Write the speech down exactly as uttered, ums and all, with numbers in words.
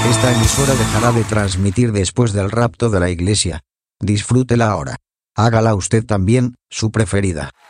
Esta emisora dejará de transmitir después del rapto de la iglesia. Disfrútela ahora. Hágala usted también, su preferida.